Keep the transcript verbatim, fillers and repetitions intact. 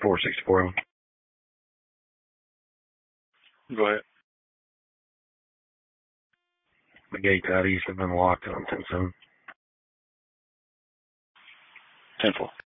four sixty-four. Go ahead. The gates out east have been locked on ten seven. ten four.